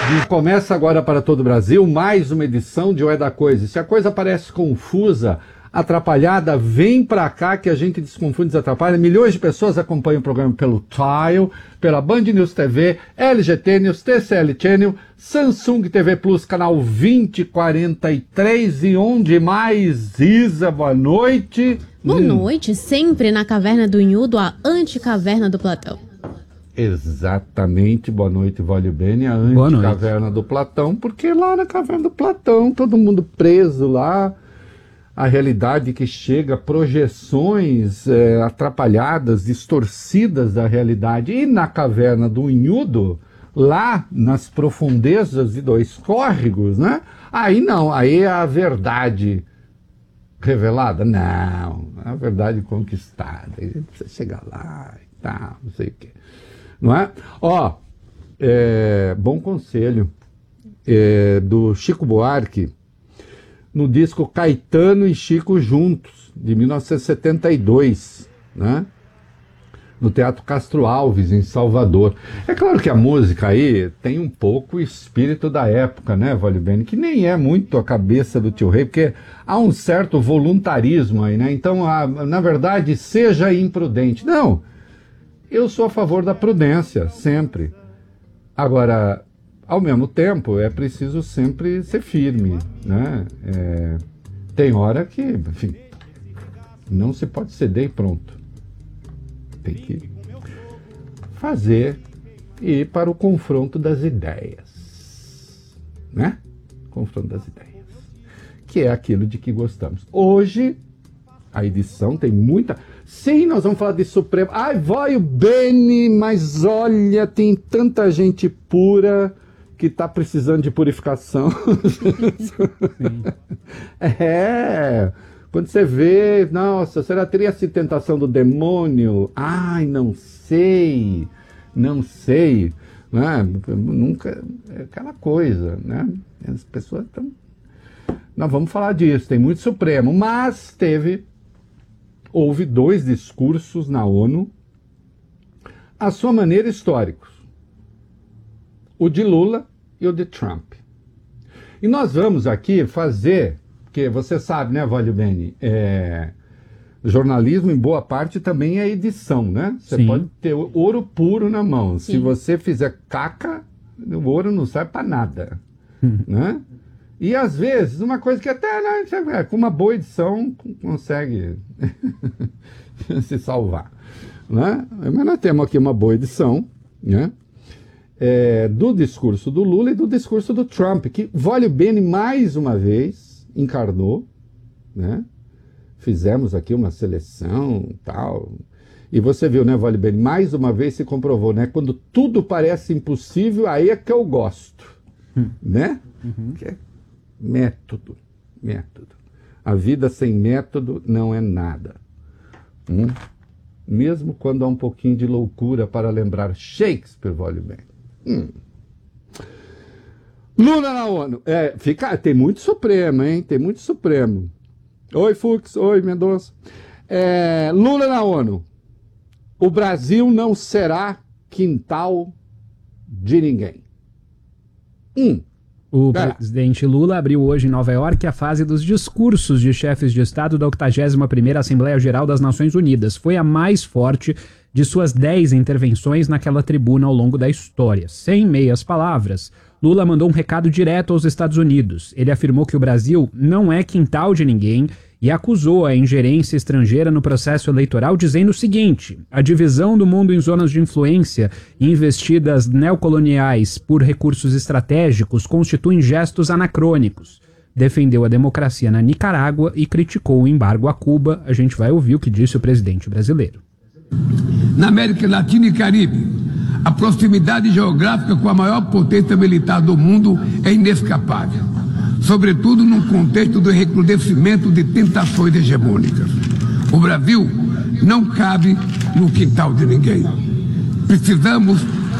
Começa agora para todo o Brasil mais uma edição de O É da Coisa. Se a coisa parece confusa, atrapalhada, vem pra cá que a gente desconfunde e desatrapalha. Milhões de pessoas acompanham o programa pelo Tile, pela Band News TV, LGT News, TCL Channel, Samsung TV Plus, canal 2043 e onde mais? Isa, boa noite. Boa noite, sempre na Caverna do Inhudo, a anticaverna do Platão. Exatamente, boa noite, Vólio Bene, a anticaverna do Platão, porque lá na Caverna do Platão, todo mundo preso lá, a realidade que chega, projeções atrapalhadas, distorcidas da realidade. E na Caverna do Inhudo, lá nas profundezas de dois córregos, né? Aí não, aí é a verdade revelada? Não, é a verdade conquistada. A gente precisa chegar lá e tal, não sei o quê. Não é? Ó, bom conselho do Chico Buarque, no disco Caetano e Chico Juntos, de 1972, né? No Teatro Castro Alves, em Salvador. É claro que a música aí tem um pouco o espírito da época, né, Vólio Bene? Que nem é muito a cabeça do Tio Rei, porque há um certo voluntarismo aí, né? Então, na verdade, seja imprudente. Não, eu sou a favor da prudência, sempre. Agora, ao mesmo tempo, é preciso sempre ser firme, né? Tem hora que, enfim, não se pode ceder e pronto. Tem que fazer e ir para o confronto das ideias, né? Confronto das ideias, que é aquilo de que gostamos. Hoje, a edição tem muita... Sim, nós vamos falar de Supremo. Ai, Vólio Bene, mas olha, tem tanta gente pura que está precisando de purificação. Quando você vê, nossa, será que teria essa tentação do demônio? Ai, não sei, né? Nunca, é aquela coisa, né? As pessoas estão... Nós vamos falar disso, tem muito Supremo, mas houve 2 discursos na ONU, à sua maneira históricos. O de Lula e o de Trump. E nós vamos aqui fazer, porque você sabe, né, Vólio Bene, jornalismo em boa parte também é edição, né? Você pode ter ouro puro na mão. Sim. Se você fizer caca, o ouro não serve para nada, né? E às vezes, uma coisa que até, né, com uma boa edição consegue se salvar, né? Mas nós temos aqui uma boa edição, né? Do discurso do Lula e do discurso do Trump, que Vólio Bene mais uma vez encarnou, né? Fizemos aqui uma seleção e tal, e você viu, né, Vólio Bene, mais uma vez se comprovou, né? Quando tudo parece impossível, aí é que eu gosto, né? Que é método. A vida sem método não é nada. Mesmo quando há um pouquinho de loucura para lembrar Shakespeare, Vólio Bene. Lula na ONU. Tem muito Supremo, hein? Tem muito Supremo. Oi, Fux. Oi, Mendonça. Lula na ONU. O Brasil não será quintal de ninguém. O presidente Lula abriu hoje em Nova York a fase dos discursos de chefes de Estado da 81ª Assembleia Geral das Nações Unidas. Foi a mais forte de suas 10 intervenções naquela tribuna ao longo da história. Sem meias palavras, Lula mandou um recado direto aos Estados Unidos. Ele afirmou que o Brasil não é quintal de ninguém e acusou a ingerência estrangeira no processo eleitoral, dizendo o seguinte: a divisão do mundo em zonas de influência e investidas neocoloniais por recursos estratégicos constituem gestos anacrônicos. Defendeu a democracia na Nicarágua e criticou o embargo a Cuba. A gente vai ouvir o que disse o presidente brasileiro. Na América Latina e Caribe, a proximidade geográfica com a maior potência militar do mundo é inescapável, sobretudo num contexto do recrudescimento de tentações hegemônicas. O Brasil não cabe no quintal de ninguém. Precisamos